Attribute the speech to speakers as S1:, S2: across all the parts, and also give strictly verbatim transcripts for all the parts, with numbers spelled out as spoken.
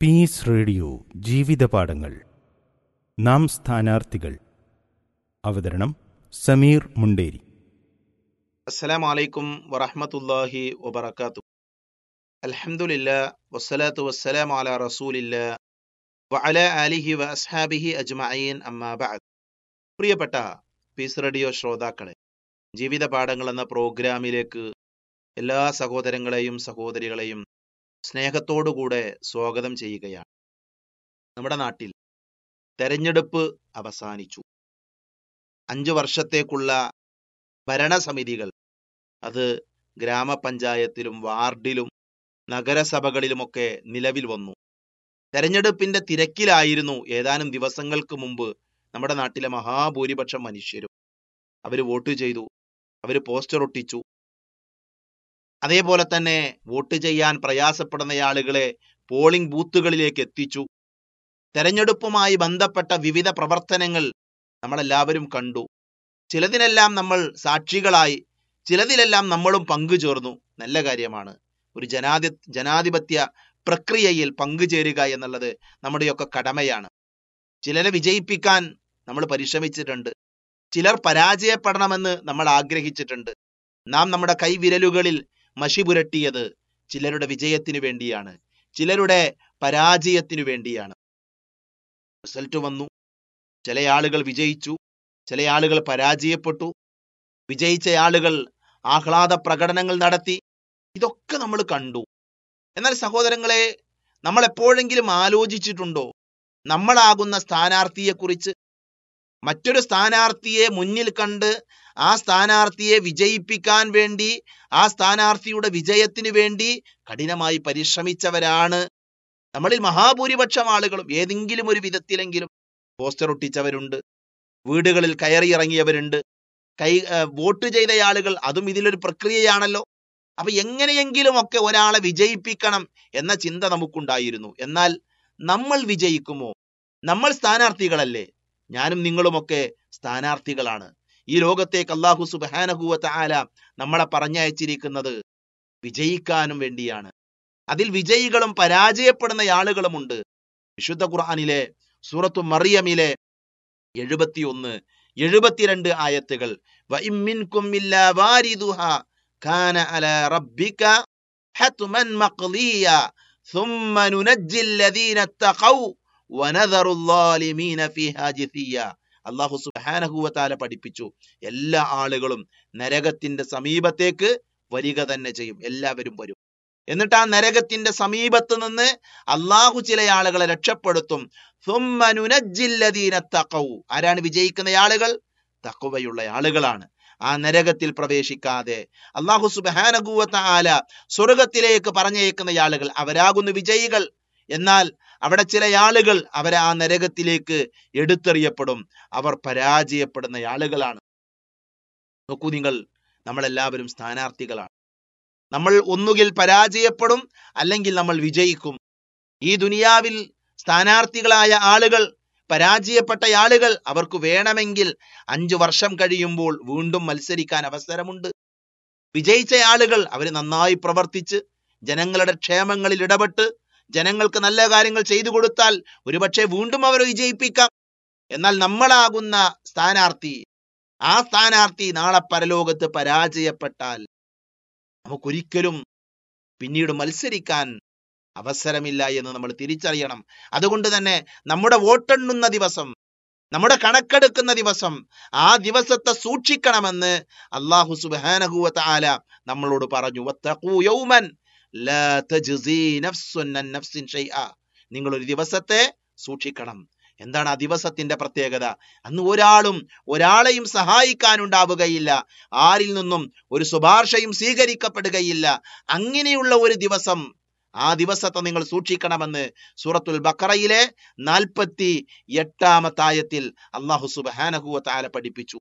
S1: Piece radio ജീവിതപാഠങ്ങൾ. നാം സ്ഥാനാർത്ഥികൾ. അവതരണം സമീർ മുണ്ടേരി.
S2: അസ്സലാമു അലൈക്കും വറഹ്മത്തുള്ളാഹി വബറകാതുഹു. അൽഹംദുലില്ലാ വസ്സലാത്തു വസ്സലാമു അലാ റസൂലില്ലാ വഅലാ ആലിഹി വഅസ്ഹാബിഹി അജ്മഈൻ, അമ്മാ ബഅദ്. പ്രിയപ്പെട്ട പീസ് റേഡിയോ ശ്രോതാക്കളെ, ജീവിത പാഠങ്ങൾ എന്ന പ്രോഗ്രാമിലേക്ക് എല്ലാ സഹോദരങ്ങളെയും സഹോദരികളെയും സ്നേഹത്തോടുകൂടെ സ്വാഗതം ചെയ്യുകയാണ്. നമ്മുടെ നാട്ടിൽ തെരഞ്ഞെടുപ്പ് അവസാനിച്ചു. അഞ്ചു വർഷത്തേക്കുള്ള ഭരണസമിതികൾ, അത് ഗ്രാമപഞ്ചായത്തിലും വാർഡിലും നഗരസഭകളിലുമൊക്കെ നിലവിൽ വന്നു. തെരഞ്ഞെടുപ്പിന്റെ തിരക്കിലായിരുന്നു ഏതാനും ദിവസങ്ങൾക്ക് മുമ്പ് നമ്മുടെ നാട്ടിലെ മഹാഭൂരിപക്ഷം മനുഷ്യരും. അവർ വോട്ട് ചെയ്തു, അവർ പോസ്റ്റർ ഒട്ടിച്ചു. അതേപോലെ തന്നെ വോട്ട് ചെയ്യാൻ പ്രയാസപ്പെടുന്ന ആളുകളെ പോളിംഗ് ബൂത്തുകളിലേക്ക് എത്തിച്ചു. തെരഞ്ഞെടുപ്പുമായി ബന്ധപ്പെട്ട വിവിധ പ്രവർത്തനങ്ങൾ നമ്മളെല്ലാവരും കണ്ടു. ചിലതിനെല്ലാം നമ്മൾ സാക്ഷികളായി, ചിലതിലെല്ലാം നമ്മളും പങ്കുചേർന്നു. നല്ല കാര്യമാണ്. ഒരു ജനാധി ജനാധിപത്യ പ്രക്രിയയിൽ പങ്കുചേരുക എന്നുള്ളത് നമ്മുടെയൊക്കെ കടമയാണ്. ചിലരെ വിജയിപ്പിക്കാൻ നമ്മൾ പരിശ്രമിച്ചിട്ടുണ്ട്, ചിലർ പരാജയപ്പെടണമെന്ന് നമ്മൾ ആഗ്രഹിച്ചിട്ടുണ്ട്. നാം നമ്മുടെ കൈവിരലുകളിൽ മഷി പുരട്ടിയത് ചിലരുടെ വിജയത്തിനു വേണ്ടിയാണ്, ചിലരുടെ പരാജയത്തിനു വേണ്ടിയാണ്. റിസൾട്ട് വന്നു, ചില ആളുകൾ വിജയിച്ചു, ചില ആളുകൾ പരാജയപ്പെട്ടു. വിജയിച്ച ആളുകൾ ആഹ്ലാദ പ്രകടനങ്ങൾ നടത്തി. ഇതൊക്കെ നമ്മൾ കണ്ടു. എന്നാൽ സഹോദരങ്ങളെ, നമ്മൾ എപ്പോഴെങ്കിലും ആലോചിച്ചിട്ടുണ്ടോ നമ്മളാകുന്ന സ്ഥാനാർത്ഥിയെക്കുറിച്ച്? മറ്റൊരു സ്ഥാനാർത്ഥിയെ മുന്നിൽ കണ്ട് ആ സ്ഥാനാർത്ഥിയെ വിജയിപ്പിക്കാൻ വേണ്ടി, ആ സ്ഥാനാർത്ഥിയുടെ വിജയത്തിന് വേണ്ടി കഠിനമായി പരിശ്രമിച്ചവരാണ് നമ്മളിൽ മഹാഭൂരിപക്ഷം ആളുകളും. ഏതെങ്കിലും ഒരു വിധത്തിലെങ്കിലും പോസ്റ്റർ ഒട്ടിച്ചവരുണ്ട്, വീടുകളിൽ കയറിയിറങ്ങിയവരുണ്ട്, കൈ വോട്ട് ചെയ്ത ആളുകൾ. അതും ഇതിലൊരു പ്രക്രിയയാണല്ലോ. അപ്പൊ എങ്ങനെയെങ്കിലും ഒക്കെ ഒരാളെ വിജയിപ്പിക്കണം എന്ന ചിന്ത നമുക്കുണ്ടായിരുന്നു. എന്നാൽ നമ്മൾ വിജയിക്കുമോ? നമ്മൾ സ്ഥാനാർത്ഥികളല്ലേ? ഞാനും നിങ്ങളുമൊക്കെ സ്ഥാനാർത്ഥികളാണ്. ഈ ലോകത്തേക്ക് അല്ലാഹു സുബ്ഹാനഹു വ തആല നമ്മളെ പറഞ്ഞയച്ചിരിക്കുന്നത് വിജയിക്കാനും വേണ്ടിയാണ്. അതിൽ വിജയികളും പരാജയപ്പെടുന്ന ആളുകളുമുണ്ട്. വിശുദ്ധ ഖുർആനിലെ സൂറത്തു മറിയമിലെ എഴുപത്തിയൊന്ന് എഴുപത്തിരണ്ട് ആയത്തുകൾ, വഇൻ മിൻകും ഇല്ലാ വാരിദുഹാ കാന അലാ റബ്ബിക ഹത്മൻ മഖ്ദിയ സുമ്മ നുനജ്ജിൽ ലദീന തഖൗ വനദറുൽ ളാലിമീന ഫീഹാ ജിസിയ. അല്ലാഹു സുബ്ഹാനഹു വ തആല പഠിപ്പിച്ചു, എല്ലാ ആളുകളും നരകത്തിന്റെ സമീപത്തേക്ക് വരിക തന്നെ ചെയ്യും. എല്ലാവരും വരും. എന്നിട്ട് ആ നരകത്തിന്റെ സമീപത്ത് നിന്ന് അള്ളാഹു ചില ആളുകളെ രക്ഷപ്പെടുത്തും. സുമ്മ നുനജ്ജിൽ ലദീന തഖൗ. ആരാണ് വിജയിക്കുന്ന ആളുകൾ? തഖ്വയുള്ള ആളുകളാണ്. ആ നരകത്തിൽ പ്രവേശിക്കാതെ അല്ലാഹു സുബ്ഹാനഹു വ തആല സ്വർഗത്തിലേക്ക് പറഞ്ഞയക്കുന്ന ആളുകൾ, അവരാകുന്നു വിജയികൾ. എന്നാൽ അവിടെ ചില ആളുകൾ, അവരെ ആ നരകത്തിലേക്ക് എടുത്തെറിയപ്പെടും. അവർ പരാജയപ്പെടുന്ന ആളുകളാണ്. നോക്കൂ നിങ്ങൾ, നമ്മളെല്ലാവരും സ്ഥാനാർത്ഥികളാണ്. നമ്മൾ ഒന്നുകിൽ പരാജയപ്പെടും, അല്ലെങ്കിൽ നമ്മൾ വിജയിക്കും. ഈ ദുനിയാവിൽ സ്ഥാനാർത്ഥികളായ ആളുകൾ, പരാജയപ്പെട്ട ആളുകൾ, അവർക്ക് വേണമെങ്കിൽ അഞ്ചു വർഷം കഴിയുമ്പോൾ വീണ്ടും മത്സരിക്കാൻ അവസരമുണ്ട്. വിജയിച്ച ആളുകൾ, അവർ നന്നായി പ്രവർത്തിച്ച് ജനങ്ങളുടെ ക്ഷേമങ്ങളിൽ ഇടപെട്ട് ജനങ്ങൾക്ക് നല്ല കാര്യങ്ങൾ ചെയ്തു കൊടുത്താൽ ഒരുപക്ഷെ വീണ്ടും അവരെ വിജയിപ്പിക്കാം. എന്നാൽ നമ്മളാകുന്ന സ്ഥാനാർത്ഥി, ആ സ്ഥാനാർത്ഥി നാളെ പരലോകത്ത് പരാജയപ്പെട്ടാൽ നമുക്കൊരിക്കലും പിന്നീട് മത്സരിക്കാൻ അവസരമില്ല എന്ന് നമ്മൾ തിരിച്ചറിയണം. അതുകൊണ്ട് തന്നെ നമ്മുടെ വോട്ടെണ്ണുന്ന ദിവസം, നമ്മുടെ കണക്കെടുക്കുന്ന ദിവസം, ആ ദിവസത്തെ സൂക്ഷിക്കണമെന്ന് അല്ലാഹു സുബ്ഹാനഹു വ തആല നമ്മളോട് പറഞ്ഞു. വത്തഖൂ യൗമൻ ലാ തജ്സീ നഫ്സുൻ അൻ നഫ്സിൻ ഷൈആ. നിങ്ങൾ ഒരു ദിവസത്തെ സൂക്ഷിക്കണം. എന്താണ് ആ ദിവസത്തിന്റെ പ്രത്യേകത? അന്ന് ഒരാളും ഒരാളെയും സഹായിക്കാനുണ്ടാവുകയില്ല, ആരിൽ നിന്നും ഒരു ശുപാർശയും സ്വീകരിക്കപ്പെടുകയില്ല. അങ്ങനെയുള്ള ഒരു ദിവസം, ആ ദിവസത്തെ നിങ്ങൾ സൂക്ഷിക്കണമെന്ന് സൂറത്തുൽ ബഖറയിലെ നാൽപ്പത്തി എട്ടാമത്തെ ആയത്തിൽ അല്ലാഹു സുബ്ഹാനഹു വ തആല പഠിപ്പിച്ചു.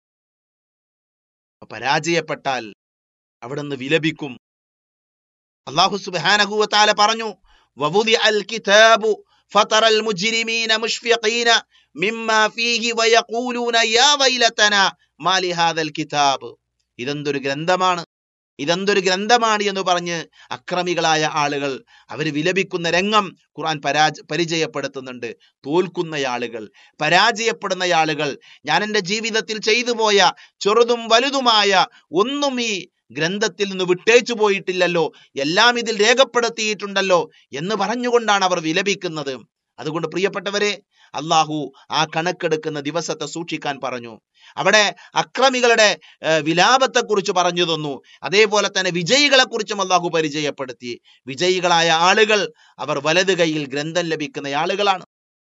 S2: പരാജയപ്പെട്ടാൽ അവിടുന്ന് വിലപിക്കും. അല്ലാഹു സുബ്ഹാനഹു വ തആല പറഞ്ഞു, വവുദി അൽ കിതാബു ഫതറൽ മുജ്രിമീന മുഷ്ഫിഖീന മിമ്മാ ഫീഹി വയഖൂലൂന യാ വൈലതനാ മാ ലിഹാദൽ കിതാബ്. ഇതെന്തൊരു ഗ്രന്ഥമാണ്! ഇതെന്തൊരു ഗ്രന്ഥമാണ് എന്ന് പറഞ്ഞ് അക്രമികളായ ആളുകൾ അവർ വിലപിക്കുന്ന രംഗം ഖുർആൻ പരാജ പരിചയപ്പെടുത്തുന്നുണ്ട്. തോൽക്കുന്ന ആളുകൾ, പരാജയപ്പെടുന്ന ആളുകൾ, ഞാൻ എൻ്റെ ജീവിതത്തിൽ ചെയ്തു പോയ ചെറുതും വലുതുമായ ഒന്നും ഈ ഗ്രന്ഥത്തിൽ നിന്ന് വിട്ടേച്ചു പോയിട്ടില്ലല്ലോ, എല്ലാം ഇതിൽ രേഖപ്പെടുത്തിയിട്ടുണ്ടല്ലോ എന്ന് പറഞ്ഞുകൊണ്ടാണ് അവർ വിലപിക്കുന്നത്. അതുകൊണ്ട് പ്രിയപ്പെട്ടവരെ, അള്ളാഹു ആ കണക്കെടുക്കുന്ന ദിവസത്തെ സൂക്ഷിക്കാൻ പറഞ്ഞു. അവിടെ അക്രമികളുടെ വിലാപത്തെക്കുറിച്ച് പറഞ്ഞു തന്നു. അതേപോലെ തന്നെ വിജയികളെ കുറിച്ചും അള്ളാഹു പരിചയപ്പെടുത്തി. വിജയികളായ ആളുകൾ അവർ വലത് കൈയിൽ ഗ്രന്ഥം ലഭിക്കുന്ന ആളുകളാണ്.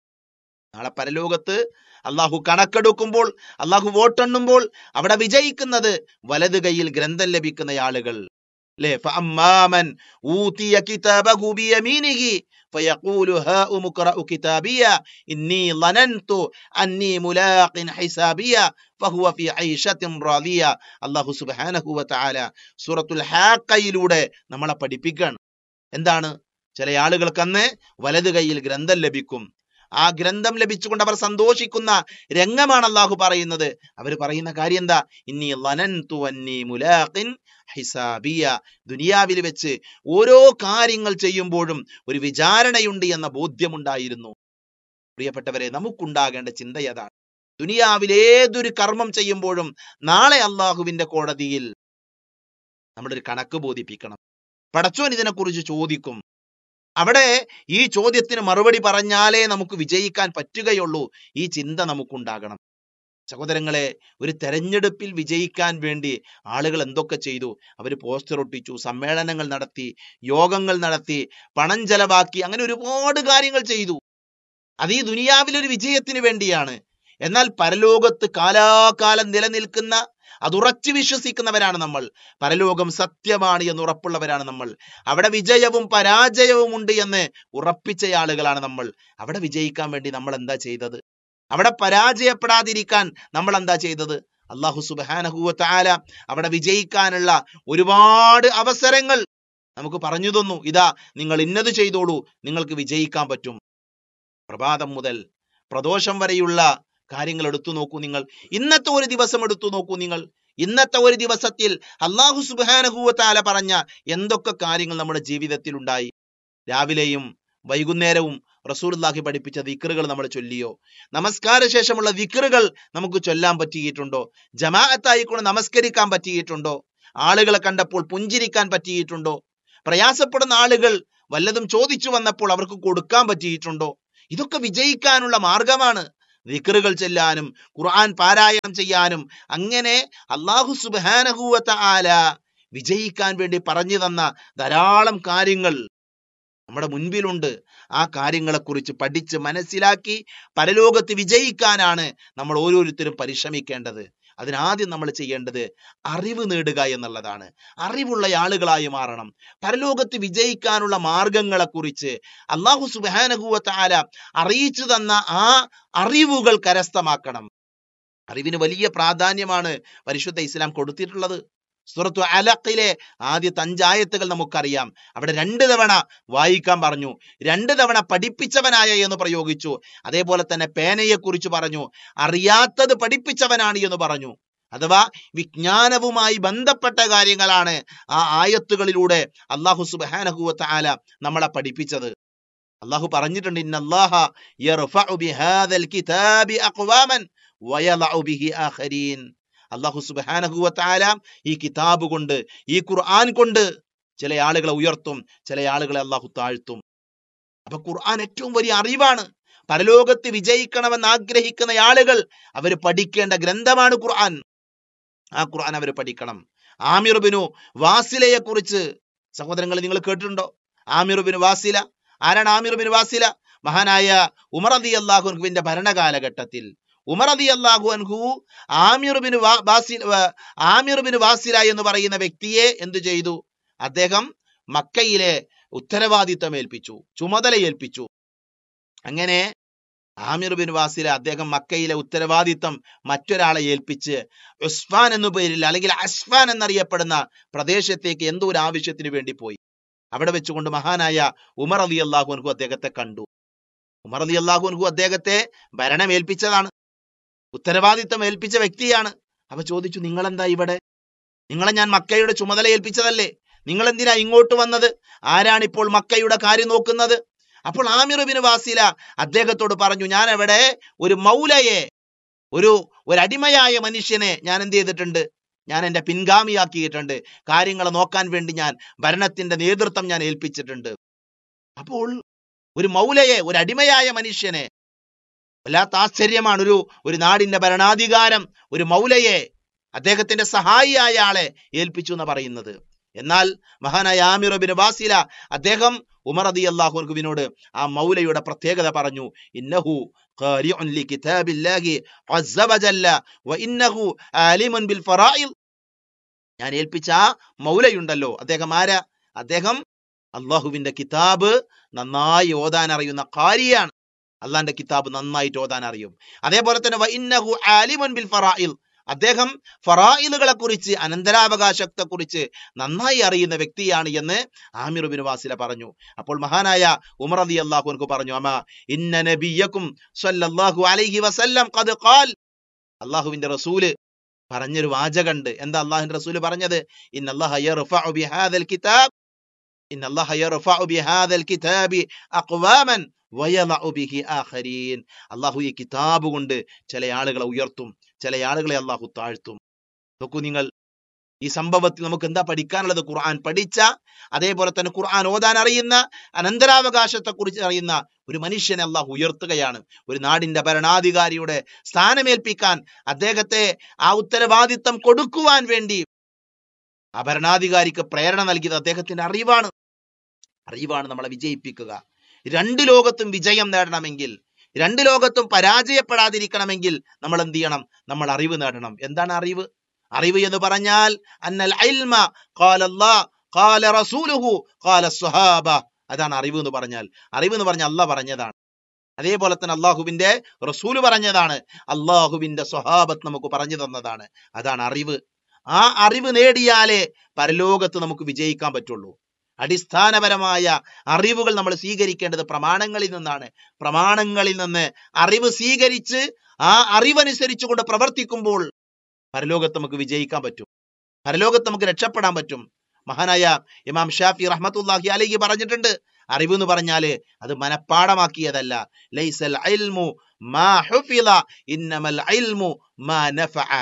S2: നാളെ പരലോകത്ത് അള്ളാഹു കണക്കെടുക്കുമ്പോൾ, അള്ളാഹു വോട്ടെണ്ണുമ്പോൾ അവിടെ വിജയിക്കുന്നത് വലത് കൈയിൽ ഗ്രന്ഥം ലഭിക്കുന്ന ആളുകൾ അല്ലേ. ഫഅമ്മാമൻ ഊതിയ കിതാബഹു ബിയമീനിഹി ഫയഖൂലു ഹാഉം ഇഖ്റഉ കിതാബിയ ഇന്നി ളനൻതു അന്നി മുലാഖിൻ ഹിസാബിയ ഫഹുവ ഫീ ഐശത്തിൻ റാദിയ. അല്ലാഹു സുബ്ഹാനഹു വ തആല സൂറത്തുൽ ഹാഖയിലൂടെ നമ്മളെ പഠിപ്പിക്കുകയാണ്. എന്താണ്? ചില ആളുകൾക്ക് അന്ന് വലത് കൈയിൽ ഗ്രന്ഥം ലഭിക്കും. ആ ഗ്രന്ഥം ലഭിച്ചുകൊണ്ട് അവർ സന്തോഷിക്കുന്ന രംഗമാണ് അള്ളാഹു പറയുന്നത്. അവർ പറയുന്ന കാര്യം എന്താ? ഇന്നി ളനൻതു അന്നി മുലാഖിൻ ഹിസാബിയ. ദുനിയാവിൽ വെച്ച് ഓരോ കാര്യങ്ങൾ ചെയ്യുമ്പോഴും ഒരു വിചാരണയുണ്ട് എന്ന ബോധ്യമുണ്ടായിരുന്നു. പ്രിയപ്പെട്ടവരെ, നമുക്കുണ്ടാകേണ്ട ചിന്ത അതാണ്. ദുനിയാവിൽ ഏതൊരു കർമ്മം ചെയ്യുമ്പോഴും നാളെ അള്ളാഹുവിന്റെ കോടതിയിൽ നമ്മളൊരു കണക്ക് ബോധിപ്പിക്കണം. പടച്ചോൻ ഇതിനെക്കുറിച്ച് ചോദിക്കും. അവിടെ ഈ ചോദ്യത്തിന് മറുപടി പറഞ്ഞാലേ നമുക്ക് വിജയിക്കാൻ പറ്റുകയുള്ളൂ. ഈ ചിന്ത നമുക്കുണ്ടാകണം. സഹോദരങ്ങളെ, ഒരു തെരഞ്ഞെടുപ്പിൽ വിജയിക്കാൻ വേണ്ടി ആളുകൾ എന്തൊക്കെ ചെയ്തു? അവർ പോസ്റ്റർ ഒട്ടിച്ചു, സമ്മേളനങ്ങൾ നടത്തി, യോഗങ്ങൾ നടത്തി, പണം ചെലവാക്കി, അങ്ങനെ ഒരുപാട് കാര്യങ്ങൾ ചെയ്തു. അത് ഈ ദുനിയാവിലൊരു വിജയത്തിന് വേണ്ടിയാണ്. എന്നാൽ പരലോകത്ത് കാലാകാലം നിലനിൽക്കുന്ന, അതുറച്ചു വിശ്വസിക്കുന്നവരാണ് നമ്മൾ. പരലോകം സത്യമാണ് എന്ന് ഉറപ്പുള്ളവരാണ് നമ്മൾ. അവിടെ വിജയവും പരാജയവും ഉണ്ട് എന്ന് ഉറപ്പിച്ച ആളുകളാണ് നമ്മൾ. അവിടെ വിജയിക്കാൻ വേണ്ടി നമ്മൾ എന്താ ചെയ്തത്? അവിടെ പരാജയപ്പെടാതിരിക്കാൻ നമ്മൾ എന്താ ചെയ്തത്? അല്ലാഹു സുബ്ഹാനഹു വ തആല അവിടെ വിജയിക്കാനുള്ള ഒരുപാട് അവസരങ്ങൾ നമുക്ക് പറഞ്ഞു തന്നു. ഇതാ, നിങ്ങൾ ഇന്നത് ചെയ്തോളൂ, നിങ്ങൾക്ക് വിജയിക്കാൻ പറ്റും. പ്രഭാതം മുതൽ പ്രദോഷം വരെയുള്ള കാര്യങ്ങൾ എടുത്തു നോക്കൂ നിങ്ങൾ. ഇന്നത്തെ ഒരു ദിവസം എടുത്തു നോക്കൂ നിങ്ങൾ. ഇന്നത്തെ ഒരു ദിവസത്തിൽ അല്ലാഹു സുബ്ഹാനഹു വ തആല പറഞ്ഞ എന്തൊക്കെ കാര്യങ്ങൾ നമ്മുടെ ജീവിതത്തിൽ ഉണ്ടായി? രാവിലെയും വൈകുന്നേരവും റസൂലുള്ളാഹി പഠിപ്പിച്ച ദിക്റുകൾ നമ്മൾ ചൊല്ലിയോ? നമസ്കാര ശേഷമുള്ള ദിക്റുകൾ നമുക്ക് ചൊല്ലാൻ പറ്റിയിട്ടുണ്ടോ? ജമാഅത്തായിക്കൊണ്ട് നമസ്കരിക്കാൻ പറ്റിയിട്ടുണ്ടോ? ആളുകളെ കണ്ടപ്പോൾ പുഞ്ചിരിക്കാൻ പറ്റിയിട്ടുണ്ടോ? പ്രയാസപ്പെടുന്ന ആളുകൾ വല്ലതും ചോദിച്ചു വന്നപ്പോൾ അവർക്ക് കൊടുക്കാൻ പറ്റിയിട്ടുണ്ടോ? ഇതൊക്കെ വിജയിക്കാനുള്ള മാർഗമാണ്. ദിക്റുകൾ ചെല്ലാനും ഖുർആൻ പാരായണം ചെയ്യാനും അങ്ങനെ അല്ലാഹു സുബ്ഹാനഹു വ തആല വിജയിക്കാൻ വേണ്ടി പറഞ്ഞു തന്ന ധാരാളം കാര്യങ്ങൾ നമ്മുടെ മുൻപിലുണ്ട്. ആ കാര്യങ്ങളെക്കുറിച്ച് പഠിച്ച് മനസ്സിലാക്കി പരലോകത്ത് വിജയിക്കാനാണ് നമ്മൾ ഓരോരുത്തരും പരിശ്രമിക്കേണ്ടത്. അതിനാദ്യം നമ്മൾ ചെയ്യേണ്ടത് അറിവ് നേടുക എന്നുള്ളതാണ്. അറിവുള്ള ആളുകളായി മാറണം. പരലോകത്ത് വിജയിക്കാനുള്ള മാർഗങ്ങളെക്കുറിച്ച് അല്ലാഹു സുബ്ഹാനഹു വ തആല അറിയിച്ചു തന്ന ആ അറിവുകൾ കരസ്ഥമാക്കണം. അറിവിന് വലിയ പ്രാധാന്യമാണ് പരിശുദ്ധ ഇസ്ലാം കൊടുത്തിട്ടുള്ളത്. സൂറത്തു അലഖിലെ ആദ്യത്തെ അഞ്ചായത്തുകൾ നമുക്കറിയാം. അവിടെ രണ്ട് തവണ വായിക്കാൻ പറഞ്ഞു, രണ്ട് തവണ പഠിപ്പിച്ചവനായ എന്ന് പ്രയോഗിച്ചു. അതേപോലെ തന്നെ പേനയെ കുറിച്ച് പറഞ്ഞു, അറിയാത്തത് പഠിപ്പിച്ചവനാണ് എന്ന് പറഞ്ഞു. അഥവാ വിജ്ഞാനവുമായി ബന്ധപ്പെട്ട കാര്യങ്ങളാണ് ആ ആയത്തുകളിലൂടെ അല്ലാഹു സുബ്ഹാനഹു വ തആല നമ്മളെ പഠിപ്പിച്ചത്. അല്ലാഹു പറഞ്ഞിട്ടുണ്ട്, ഇന്നല്ലാഹ യർഫഉ ബിഹാദൽ കിതാബി അഖ്വാമൻ വയളഉ ബിഹി ആഖരീൻ. അല്ലാഹു സുബ്ഹാനഹു വ തആല ഈ കിതാബ് കൊണ്ട്, ഈ ഖുർആൻ കൊണ്ട് ചില ആളുകളെ ഉയർത്തും, ചില ആളുകളെ അല്ലാഹു താഴ്ത്തും. അപ്പൊ ഖുർആൻ ഏറ്റവും വലിയ അറിവാണ്. പരലോകത്ത് വിജയിക്കണമെന്ന് ആഗ്രഹിക്കുന്ന ആളുകൾ അവർ പഠിക്കേണ്ട ഗ്രന്ഥമാണ് ഖുർആൻ. ആ ഖുർആൻ അവർ പഠിക്കണം. ആമിർ ബിനു വാസിലയെ കുറിച്ച് സഹോദരങ്ങൾ നിങ്ങൾ കേട്ടിട്ടുണ്ടോ? ആമിർ ബിനു വാസില ആരാണ്? ആമിർ ബിനു വാസില മഹാനായ ഉമർ റളിയല്ലാഹു അൻഹുവിന്റെ ഭരണകാലഘട്ടത്തിൽ ഉമർ റളിയല്ലാഹു അൻഹു ആമിർ ബിനു വാസില ആമിർ ബിനു വാസില എന്ന് പറയുന്ന വ്യക്തിയെ എന്തു ചെയ്തു? അദ്ദേഹം മക്കയിലെ ഉത്തരവാദിത്തം ഏൽപ്പിച്ചു, ചുമതല ഏൽപ്പിച്ചു. അങ്ങനെ ആമിർ ബിൻ വാസില അദ്ദേഹം മക്കയിലെ ഉത്തരവാദിത്തം മറ്റൊരാളെ ഏൽപ്പിച്ച് ഉസ്ഫാൻ എന്നു പേരിൽ അല്ലെങ്കിൽ അസ്ഫാൻ എന്നറിയപ്പെടുന്ന പ്രദേശത്തേക്ക് എന്തോ ഒരു ആവശ്യത്തിന് വേണ്ടി പോയി. അവിടെ വെച്ചുകൊണ്ട് മഹാനായ ഉമർ റളിയല്ലാഹു അൻഹു അദ്ദേഹത്തെ കണ്ടു. ഉമർ റളിയല്ലാഹു അൻഹു അദ്ദേഹത്തെ ഭരണം ഏൽപ്പിച്ചതാണ്, ഉത്തരവാദിത്തം ഏൽപ്പിച്ച വ്യക്തിയാണ്. അവ ചോദിച്ചു, നിങ്ങളെന്താ ഇവിടെ? നിങ്ങളെ ഞാൻ മക്കയുടെ ചുമതല ഏൽപ്പിച്ചതല്ലേ, നിങ്ങൾ എന്തിനാ ഇങ്ങോട്ട് വന്നത്? ആരാണിപ്പോൾ മക്കയുടെ കാര്യം നോക്കുന്നത്? അപ്പോൾ ആമിർ ഇബ്നു വാസില അദ്ദേഹത്തോട് പറഞ്ഞു, ഞാൻ അവിടെ ഒരു മൗലയെ, ഒരു ഒരു അടിമയായ മനുഷ്യനെ ഞാൻ എന്ത് ചെയ്തിട്ടുണ്ട്, ഞാൻ എൻ്റെ പിൻഗാമിയാക്കിയിട്ടുണ്ട്. കാര്യങ്ങൾ നോക്കാൻ വേണ്ടി ഞാൻ ഭരണത്തിന്റെ നേതൃത്വം ഞാൻ ഏൽപ്പിച്ചിട്ടുണ്ട്. അപ്പോൾ ഒരു മൗലയെ, ഒരു അടിമയായ മനുഷ്യനെ, വല്ലാത്ത ആശ്ചര്യമാണ്. ഒരു ഒരു നാടിന്റെ ഭരണാധികാരം ഒരു മൗലയെ, അദ്ദേഹത്തിന്റെ സഹായിയായ ആളെ ഏൽപ്പിച്ചു എന്ന് പറയുന്നത്. എന്നാൽ മഹാനായ ആമിർ ഇബ്നു വാസില അദ്ദേഹം ഉമർ റളിയല്ലാഹു അൻഹുവിനോട് ആ മൗലയുടെ പ്രത്യേകത പറഞ്ഞു. ഇന്നഹു ഖാരിഉൻ ലി കിതാബില്ലാഹി അസ്സ വജല്ല വ ഇന്നഹു ആലിമുൻ ബിൽ ഫറായിൽ. ഞാൻ ഏൽപ്പിച്ച ആ മൗലയുണ്ടല്ലോ, അദ്ദേഹം ആരാ? അദ്ദേഹം അള്ളാഹുവിന്റെ കിതാബ് നന്നായി ഓതാൻ അറിയുന്ന ഖാരിയാണ്. അള്ളാന്റെ കിതാബ് നന്നായിട്ട് ഓതാൻ അറിയും. അതേപോലെ തന്നെ വ ഇന്നഹു ആലിമുൻ ബിൽ ഫറായിൽ, അദ്ദേഹം ഫറായിലുകളെ കുറിച്ച്, അനന്തരാവകാശത്തെ കുറിച്ച് നന്നായി അറിയുന്ന വ്യക്തിയാണ് എന്ന് ആമിർ ഇബ്നു വാസില പറഞ്ഞു. അപ്പോൾ മഹാനായ ഉമർ റളിയല്ലാഹു അൻഹു പറഞ്ഞു, അമാ ഇന്ന നബിയക്കും സ്വല്ലല്ലാഹു അലൈഹി വസല്ലം ഖദ് ഖാൽ, അല്ലാഹുവിന്റെ റസൂല് പറഞ്ഞൊരു വാചകണ്ട്. എന്താ അല്ലാഹുവിന്റെ റസൂല് പറഞ്ഞത്? ഇന്നല്ലാഹ യർഫഉ ബിഹാദൽ കിതാബ് ഇന്നല്ലാഹ യർഫഉ ബിഹാദൽ കിതാബി അഖ്വാമൻ വയളഉ ബിഹി ആഖരീൻ. അല്ലാഹു ഈ കിതാബ് കൊണ്ട് ചില ആളുകളെ ഉയർത്തും, ചില ആളുകളെ അല്ലാഹു താഴ്ത്തും. നോക്കൂ നിങ്ങൾ, ഈ സംഭവത്തിൽ നമുക്ക് എന്താ പഠിക്കാനുള്ളത്? ഖുർആൻ പഠിച്ച, അതേപോലെ തന്നെ ഖുർആൻ ഓതാൻ അറിയുന്ന, അനന്തരാവകാശത്തെ കുറിച്ച് അറിയുന്ന ഒരു മനുഷ്യനെ അല്ലാഹു ഉയർത്തുകയാണ്. ഒരു നാടിന്റെ ഭരണാധികാരിയുടെ സ്ഥാനമേൽപ്പിക്കാൻ, അദ്ദേഹത്തെ ആ ഉത്തരവാദിത്തം കൊടുക്കുവാൻ വേണ്ടി ആ ഭരണാധികാരിക്ക് പ്രേരണ നൽകിയത് അദ്ദേഹത്തിന്റെ അറിവാണ്. അറിവാണ് നമ്മളെ വിജയിപ്പിക്കുക. രണ്ട് ലോകത്തും വിജയം നേടണമെങ്കിൽ, രണ്ട് ലോകത്തും പരാജയപ്പെടാതിരിക്കണമെങ്കിൽ നമ്മൾ എന്ത് ചെയ്യണം? നമ്മൾ അറിവ് നേടണം. എന്താണ് അറിവ്? അറിവ് എന്ന് പറഞ്ഞാൽ അന്നൽ ഇൽമ ഖാല അല്ലാഹ് ഖാല റസൂലുഹു ഖാല സ്വഹാബ. അതാണ് അറിവ് എന്ന് പറഞ്ഞാൽ. അറിവ് എന്ന് പറഞ്ഞാൽ അല്ലാഹ് പറഞ്ഞതാണ്, അതേപോലെ തന്നെ അള്ളാഹുവിന്റെ റസൂല് പറഞ്ഞതാണ്, അള്ളാഹുവിന്റെ സ്വഹാബത്ത് നമുക്ക് പറഞ്ഞു തന്നതാണ്. അതാണ് അറിവ്. ആ അറിവ് നേടിയാലേ പരലോകത്ത് നമുക്ക് വിജയിക്കാൻ പറ്റുള്ളൂ. അടിസ്ഥാനപരമായ അറിവുകൾ നമ്മൾ സ്വീകരിക്കേണ്ടത് പ്രമാണങ്ങളിൽ നിന്നാണ്. പ്രമാണങ്ങളിൽ നിന്ന് അറിവ് സ്വീകരിച്ച് ആ അറിവനുസരിച്ചു കൊണ്ട് പ്രവർത്തിക്കുമ്പോൾ പരലോകത്ത് നമുക്ക് വിജയിക്കാൻ പറ്റും, പരലോകത്ത് നമുക്ക് രക്ഷപ്പെടാൻ പറ്റും. മഹാനായ ഇമാം ഷാഫി റഹ്മത്തുള്ളാഹി അലൈഹി പറഞ്ഞിട്ടുണ്ട്, അറിവ് എന്ന് പറഞ്ഞാല് അത് മനപ്പാടമാക്കിയതല്ല. ലൈസൽ ഇൽമു മാ ഹുഫിള ഇന്നമൽ ഇൽമു മാ നഫഅ.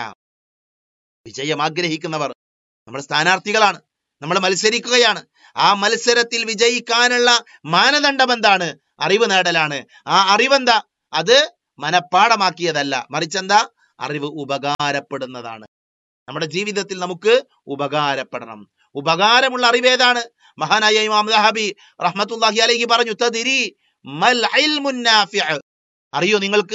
S2: വിജയം ആഗ്രഹിക്കുന്നവർ നമ്മൾ സ്ഥാനാർത്ഥികളാണ്, നമ്മൾ മത്സരിക്കുകയാണ്. ആ മത്സരത്തിൽ വിജയിക്കാനുള്ള മാനദണ്ഡം എന്താണ്? അറിവ് നേടലാണ്. ആ അറിവെന്താ? അത് മനപ്പാടമാക്കിയതല്ല, മറിച്ചെന്താ? അറിവ് ഉപകാരപ്പെടുന്നതാണ്. നമ്മുടെ ജീവിതത്തിൽ നമുക്ക് ഉപകാരപ്പെടണം. ഉപകാരമുള്ള അറിവേതാണ്? മഹാനായ ഇമാം ദഹബി റഹ്മത്തുള്ളാഹി അലൈഹി പറഞ്ഞു, തദ്രി മൽ ഇൽമുൻ നാഫിഅ. അറിയോ നിങ്ങൾക്ക്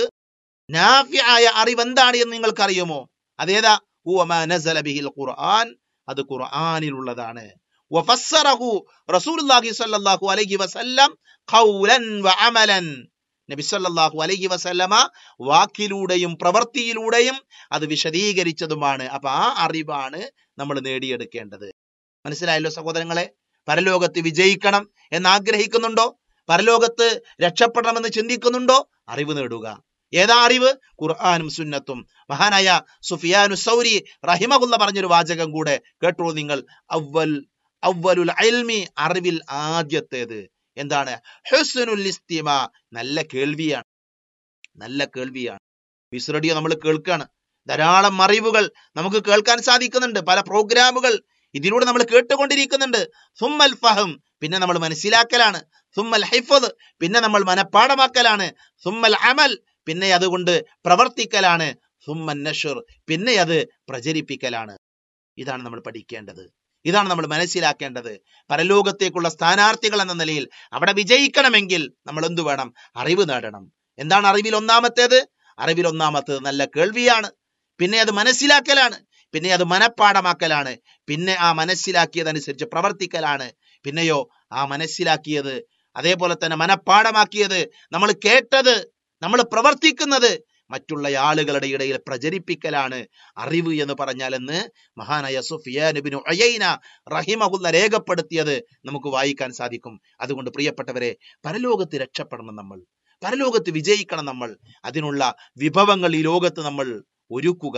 S2: നാഫിആയ അറിവ് എന്താണ് എന്ന് നിങ്ങൾക്ക് അറിയുമോ? അതേതാ? ഹുവ മാ നസല ബിഹിൽ ഖുർആൻ. അത് ഖുർആനിലുള്ളതാണ്. വഫസ്സറഹു റസൂലുള്ളാഹി സ്വല്ലല്ലാഹു അലൈഹി വസല്ലം ഖൗലൻ വഅമലൻ. നബി സല്ലല്ലാഹു അലൈഹി വസല്ലമ വാക്കിലൂടെയും പ്രവൃത്തിയിലൂടെയും അത് വിശദീകരിച്ചതുമാണ്. അപ്പൊ ആ അറിവാണ് നമ്മൾ നേടിയെടുക്കേണ്ടത്. മനസ്സിലായല്ലോ സഹോദരങ്ങളെ? പരലോകത്ത് വിജയിക്കണം എന്ന് ആഗ്രഹിക്കുന്നുണ്ടോ? പരലോകത്ത് രക്ഷപ്പെടണമെന്ന് ചിന്തിക്കുന്നുണ്ടോ? അറിവ് നേടുക. ഏതാ അറിവ്? ഖുർആനും സുന്നത്തും. മഹാനായ സുഫിയാനു സൗരി റഹിമഹുല്ല പറഞ്ഞൊരു വാചകം കൂടെ കേട്ടോളൂ നിങ്ങൾ. അവൽ അവലുൽ ഇൽമി, അറിവിൽ ആദ്യത്തേത് എന്താണ്? ഹുസ്നുൽ ഇസ്തിമാ, നല്ല കേൾവിയാണ്. നല്ല കേൾവിയാണ്. പീസ് റേഡിയോ നമ്മൾ കേൾക്കാണ്, ധാരാളം അറിവുകൾ നമുക്ക് കേൾക്കാൻ സാധിക്കുന്നുണ്ട്. പല പ്രോഗ്രാമുകൾ ഇതിലൂടെ നമ്മൾ കേട്ടുകൊണ്ടിരിക്കുന്നുണ്ട്. സുമ്മൽ ഫഹം, പിന്നെ നമ്മൾ മനസ്സിലാക്കലാണ്. സുമ്മൽ ഹിഫ്ദ്, പിന്നെ നമ്മൾ മനപ്പാടമാക്കലാണ്. സുമ്മൽ അമൽ, പിന്നെ അതുകൊണ്ട് പ്രവർത്തിക്കലാണ്. സുമ്മൻ നശ്ർ, പിന്നെ അത് പ്രചരിപ്പിക്കലാണ്. ഇതാണ് നമ്മൾ പഠിക്കേണ്ടത്, ഇതാണ് നമ്മൾ മനസ്സിലാക്കേണ്ടത്. പരലോകത്തേക്കുള്ള സ്ഥാനാർത്ഥികൾ എന്ന നിലയിൽ അവിടെ വിജയിക്കണമെങ്കിൽ നമ്മൾ എന്തു വേണം? അറിവ് നേടണം. എന്താണ് അറിവിൽ ഒന്നാമത്തേത്? അറിവിൽ ഒന്നാമത്തേത് നല്ല കേൾവിയാണ്, പിന്നെ അത് മനസ്സിലാക്കലാണ്, പിന്നെ അത് മനപ്പാടമാക്കലാണ്, പിന്നെ ആ മനസ്സിലാക്കിയതനുസരിച്ച് പ്രവർത്തിക്കലാണ്. പിന്നെയോ ആ മനസ്സിലാക്കിയത്, അതേപോലെ തന്നെ മനപ്പാടമാക്കിയത്, നമ്മൾ കേട്ടത്, നമ്മൾ പ്രവർത്തിക്കുന്നത് മറ്റുള്ള ആളുകളുടെ ഇടയിൽ പ്രചരിപ്പിക്കലാണ് അറിവ് എന്ന് പറഞ്ഞാൽ എന്ന് മഹാനായ സുഫിയാൻ ഇബ്നു ഉയൈന റഹിമഹുല്ല രേഖപ്പെടുത്തിയത് നമുക്ക് വായിക്കാൻ സാധിക്കും. അതുകൊണ്ട് പ്രിയപ്പെട്ടവരെ, പരലോകത്ത് രക്ഷപ്പെടണം നമ്മൾ, പരലോകത്ത് വിജയിക്കണം നമ്മൾ. അതിനുള്ള വിഭവങ്ങൾ ഈ ലോകത്ത് നമ്മൾ ഒരുക്കുക.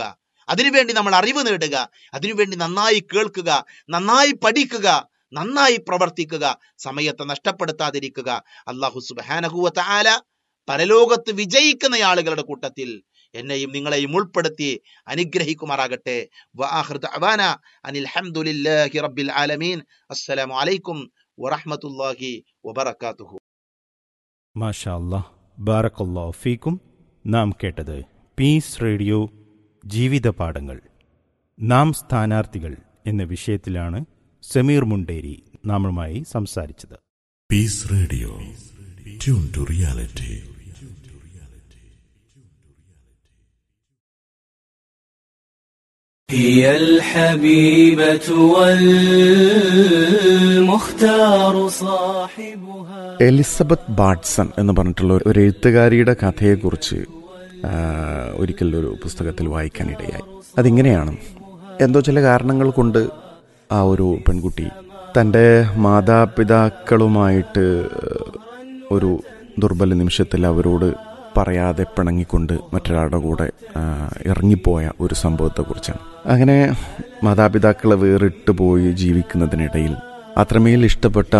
S2: അതിനുവേണ്ടി നമ്മൾ അറിവ് നേടുക, അതിനുവേണ്ടി നന്നായി കേൾക്കുക, നന്നായി പഠിക്കുക, നന്നായി പ്രവർത്തിക്കുക, സമയത്തെ നഷ്ടപ്പെടുത്താതിരിക്കുക. അല്ലാഹു സുബ്ഹാനഹു വ തആല പരലോകത്ത് വിജയിക്കുന്ന ആളുകളുടെ കൂട്ടത്തിൽ എന്നെയും നിങ്ങളെയും ഉൾപ്പെടുത്തി അനുഗ്രഹിക്കുമാറാകട്ടെ. വആഖിറു ദഅവാന അനിൽ ഹംദുലില്ലാഹി റബ്ബിൽ ആലമീൻ. അസ്സലാമു അലൈക്കും വറഹ്മത്തുള്ളാഹി വബറകാതുഹു.
S1: മാഷാ അല്ലാഹ്, ബാറക്കല്ലാഹു ഫീക്കും. നാം കേട്ടത് പീസ് റേഡിയോ ജീവിത പാഠങ്ങൾ, നാം സ്ഥാനാർത്ഥികൾ എന്ന വിഷയത്തിലാണ് സമീർ മുണ്ടേരി നാമുമായി സംസാരിച്ചത്.
S3: Piece radio, tune to reality.
S4: هي الحبيبة والمختار صاحبها.
S5: Elizabeth ബാർട്സൺ എന്ന് പറഞ്ഞിട്ടുള്ള ഒരു എഴുത്തുകാരിയുടെ കഥയെക്കുറിച്ച് ഒരിക്കൽ ഒരു പുസ്തകത്തിൽ വായിക്കാനിടയായി. അതിങ്ങനെയാണ്, എന്തോ ചില കാരണങ്ങൾ കൊണ്ട് ആ ഒരു പെൺകുട്ടി തൻ്റെ മാതാപിതാക്കളുമായിട്ട് ഒരു ദുർബല നിമിഷത്തിൽ അവരോട് പറയാതെ പിണങ്ങിക്കൊണ്ട് മറ്റൊരാളുടെ കൂടെ ഇറങ്ങിപ്പോയ ഒരു സംഭവത്തെക്കുറിച്ചാണ്. അങ്ങനെ മാതാപിതാക്കളെ വേറിട്ട് പോയി ജീവിക്കുന്നതിനിടയിൽ അത്രമേൽ ഇഷ്ടപ്പെട്ട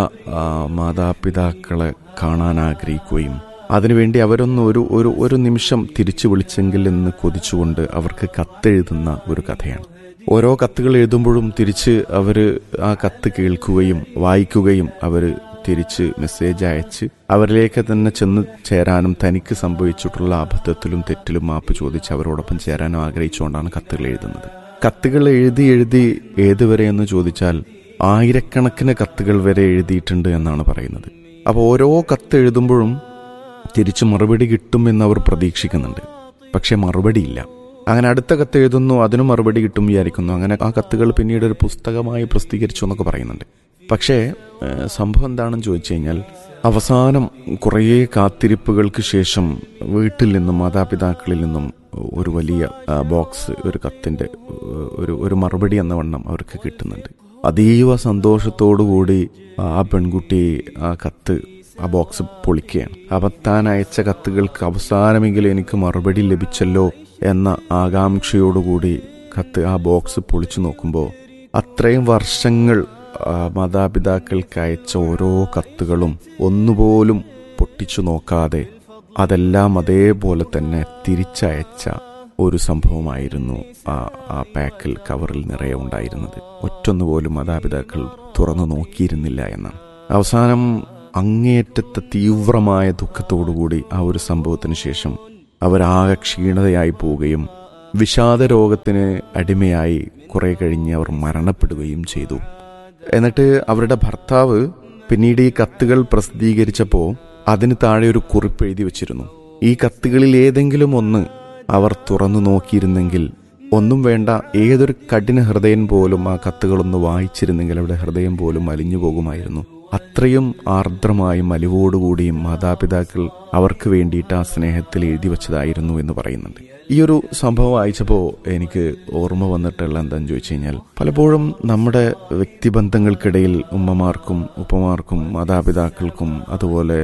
S5: മാതാപിതാക്കളെ കാണാൻ ആഗ്രഹിക്കുകയും അതിനുവേണ്ടി അവരൊന്ന് ഒരു ഒരു ഒരു നിമിഷം തിരിച്ചു വിളിച്ചെങ്കിൽ എന്ന് കൊതിച്ചുകൊണ്ട് അവർക്ക് കത്തെഴുതുന്ന ഒരു കഥയാണ്. ഓരോ കത്തുകൾ എഴുതുമ്പോഴും തിരിച്ച് അവർ ആ കത്ത് കേൾക്കുകയും വായിക്കുകയും അവർ തിരിച്ച് മെസ്സേജ് അയച്ച് അവരിലേക്ക് തന്നെ ചെന്ന് ചേരാനും തനിക്ക് സംഭവിച്ചിട്ടുള്ള അബദ്ധത്തിലും തെറ്റിലും മാപ്പ് ചോദിച്ച് അവരോടൊപ്പം ചേരാനും ആഗ്രഹിച്ചുകൊണ്ടാണ് കത്തുകൾ എഴുതുന്നത്. കത്തുകൾ എഴുതി എഴുതി ഏതുവരെ എന്ന് ചോദിച്ചാൽ ആയിരക്കണക്കിന് കത്തുകൾ വരെ എഴുതിയിട്ടുണ്ട് എന്നാണ് പറയുന്നത്. അപ്പോൾ ഓരോ കത്ത് എഴുതുമ്പോഴും തിരിച്ച് മറുപടി കിട്ടുമെന്ന് അവർ പ്രതീക്ഷിക്കുന്നുണ്ട്. പക്ഷെ മറുപടിയില്ല. അങ്ങനെ അടുത്ത കത്ത് എഴുതുന്നു, അതിനും മറുപടി കിട്ടും വിചാരിക്കുന്നു. അങ്ങനെ ആ കത്തുകൾ പിന്നീട് ഒരു പുസ്തകമായി പ്രസിദ്ധീകരിച്ചു എന്നൊക്കെ പറയുന്നുണ്ട്. പക്ഷേ സംഭവം എന്താണെന്ന് ചോദിച്ചു കഴിഞ്ഞാൽ അവസാനം കുറേ കാത്തിരിപ്പുകൾക്ക് ശേഷം വീട്ടിൽ നിന്നും മാതാപിതാക്കളിൽ നിന്നും ഒരു വലിയ ബോക്സ്, ഒരു കത്തിൻ്റെ ഒരു ഒരു മറുപടി എന്ന വണ്ണം അവർക്ക് കിട്ടുന്നുണ്ട്. അതീവ സന്തോഷത്തോടുകൂടി ആ പെൺകുട്ടി ആ കത്ത് ആ ബോക്സ് പൊളിക്കുകയാണ്. അപ്പം താൻ അയച്ച കത്തുകൾക്ക് അവസാനമെങ്കിലും എനിക്ക് മറുപടി ലഭിച്ചല്ലോ എന്ന ആകാംക്ഷയോടുകൂടി കത്ത് ആ ബോക്സ് പൊളിച്ചു നോക്കുമ്പോൾ അത്രയും വർഷങ്ങൾ മാതാപിതാക്കൾക്ക് അയച്ച ഓരോ കത്തുകളും ഒന്നുപോലും പൊട്ടിച്ചു നോക്കാതെ അതെല്ലാം അതേപോലെ തന്നെ തിരിച്ചയച്ച ഒരു സംഭവമായിരുന്നു ആ ആ പാക്കിൽ, കവറിൽ നിറയെ ഉണ്ടായിരുന്നത്. ഒറ്റൊന്നുപോലും മാതാപിതാക്കൾ തുറന്നു നോക്കിയിരുന്നില്ല എന്നാണ്. അവസാനം അങ്ങേയറ്റത്തെ തീവ്രമായ ദുഃഖത്തോടുകൂടി ആ ഒരു സംഭവത്തിന് ശേഷം അവരാകെ ക്ഷീണതയായി പോവുകയും വിഷാദ രോഗത്തിന് അടിമയായി കുറെ കഴിഞ്ഞ് അവർ മരണപ്പെടുകയും ചെയ്തു. എന്നിട്ട് അവരുടെ ഭർത്താവ് പിന്നീട് ഈ കത്തുകൾ പ്രസിദ്ധീകരിച്ചപ്പോൾ അതിന് താഴെ ഒരു കുറിപ്പ് എഴുതി വച്ചിരുന്നു. ഈ കത്തുകളിൽ ഏതെങ്കിലും ഒന്ന് അവർ തുറന്നു നോക്കിയിരുന്നെങ്കിൽ, ഒന്നും വേണ്ട, ഏതൊരു കഠിന ഹൃദയൻ പോലും ആ കത്തുകളൊന്ന് വായിച്ചിരുന്നെങ്കിൽ അവരുടെ ഹൃദയം പോലും അലിഞ്ഞു പോകുമായിരുന്നു. അത്രയും ആർദ്രമായും അലിവോടുകൂടിയും മാതാപിതാക്കൾ അവർക്ക് വേണ്ടിയിട്ട് ആ സ്നേഹത്തിൽ എഴുതി വച്ചതായിരുന്നു എന്ന് പറയുന്നുണ്ട്. ഈ ഒരു സംഭവം വായിച്ചപ്പോൾ എനിക്ക് ഓർമ്മ വന്നിട്ടുള്ള എന്താണെന്ന് ചോദിച്ചു കഴിഞ്ഞാൽ, പലപ്പോഴും നമ്മുടെ വ്യക്തിബന്ധങ്ങൾക്കിടയിൽ ഉമ്മമാർക്കും ഉപ്പമാർക്കും മാതാപിതാക്കൾക്കും അതുപോലെ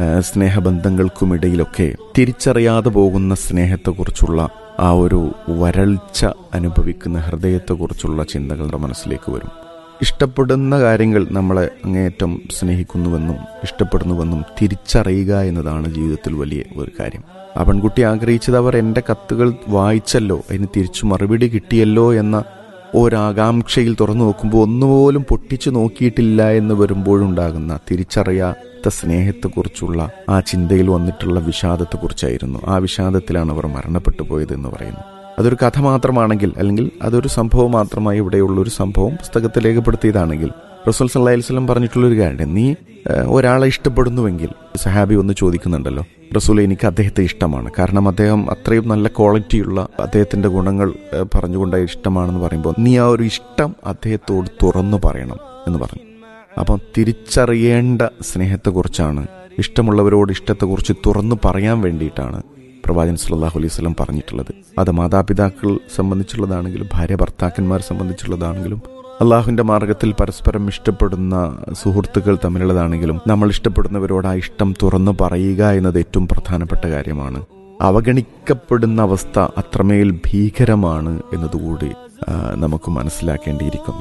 S5: സ്നേഹബന്ധങ്ങൾക്കുമിടയിലൊക്കെ തിരിച്ചറിയാതെ പോകുന്ന സ്നേഹത്തെക്കുറിച്ചുള്ള ആ ഒരു വരൾച്ച അനുഭവിക്കുന്ന ഹൃദയത്തെക്കുറിച്ചുള്ള ചിന്തകൾ നമ്മുടെ മനസ്സിലേക്ക് വരും. ഇഷ്ടപ്പെടുന്ന കാര്യങ്ങൾ നമ്മളെ അങ്ങേയറ്റം സ്നേഹിക്കുന്നുവെന്നും ഇഷ്ടപ്പെടുന്നുവെന്നും തിരിച്ചറിയുക എന്നതാണ് ജീവിതത്തിൽ വലിയ ഒരു കാര്യം. ആ പെൺകുട്ടി ആഗ്രഹിച്ചത് അവർ എൻ്റെ കത്തുകൾ വായിച്ചല്ലോ, അതിന് തിരിച്ചു മറുപടി കിട്ടിയല്ലോ എന്ന ഒരാകാംക്ഷയിൽ തുറന്നു നോക്കുമ്പോൾ ഒന്നുപോലും പൊട്ടിച്ചു നോക്കിയിട്ടില്ല എന്ന് വരുമ്പോഴുണ്ടാകുന്ന തിരിച്ചറിയാത്ത സ്നേഹത്തെക്കുറിച്ചുള്ള ആ ചിന്തയിൽ വന്നിട്ടുള്ള വിഷാദത്തെക്കുറിച്ചായിരുന്നു. ആ വിഷാദത്തിലാണ് അവർ മരണപ്പെട്ടു പോയത് എന്ന് പറയുന്നു. അതൊരു കഥ മാത്രമാണെങ്കിൽ, അല്ലെങ്കിൽ അതൊരു സംഭവം മാത്രമായി ഇവിടെയുള്ളൊരു സംഭവം പുസ്തകത്തിൽ രേഖപ്പെടുത്തിയതാണെങ്കിൽ, റസൂൽ സല്ലല്ലാഹു അലൈഹി വസല്ലം പറഞ്ഞിട്ടുള്ളൊരു കാര്യം, നീ ഒരാളെ ഇഷ്ടപ്പെടുന്നുവെങ്കിൽ, സഹാബി ഒന്ന് ചോദിക്കുന്നുണ്ടല്ലോ, റസൂൽ എനിക്ക് അദ്ദേഹത്തെ ഇഷ്ടമാണ്, കാരണം അദ്ദേഹം അത്രയും നല്ല ക്വാളിറ്റിയുള്ള അദ്ദേഹത്തിൻ്റെ ഗുണങ്ങൾ പറഞ്ഞുകൊണ്ട് ഇഷ്ടമാണെന്ന് പറയുമ്പോൾ നീ ആ ഒരു ഇഷ്ടം അദ്ദേഹത്തോട് തുറന്നു പറയണം എന്ന് പറഞ്ഞു. അപ്പം തിരിച്ചറിയേണ്ട സ്നേഹത്തെക്കുറിച്ചാണ്, ഇഷ്ടമുള്ളവരോട് ഇഷ്ടത്തെക്കുറിച്ച് തുറന്നു പറയാൻ വേണ്ടിയിട്ടാണ് പ്രവാചകൻ സല്ലല്ലാഹു അലൈഹി വസല്ലം പറഞ്ഞിട്ടുള്ളത്. അത് മാതാപിതാക്കൾ സംബന്ധിച്ചുള്ളതാണെങ്കിലും ഭാര്യ ഭർത്താക്കന്മാരെ സംബന്ധിച്ചുള്ളതാണെങ്കിലും അള്ളാഹുവിൻ്റെ മാർഗത്തിൽ പരസ്പരം ഇഷ്ടപ്പെടുന്ന സുഹൃത്തുക്കൾ തമ്മിലുള്ളതാണെങ്കിലും നമ്മൾ ഇഷ്ടപ്പെടുന്നവരോട് ആ ഇഷ്ടം തുറന്നു പറയുക എന്നത് ഏറ്റവും പ്രധാനപ്പെട്ട കാര്യമാണ്. അവഗണിക്കപ്പെടുന്ന അവസ്ഥ അത്രമേൽ ഭീകരമാണ് എന്നതുകൂടി ആ, നമുക്ക് മനസ്സിലാക്കേണ്ടിയിരിക്കുന്നു.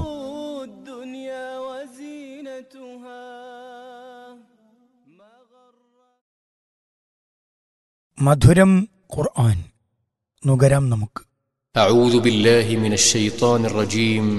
S6: മധുരം ഖുർആൻ നുകരാം നമുക്ക്.
S7: أعوذ بالله من الشيطان الرجيم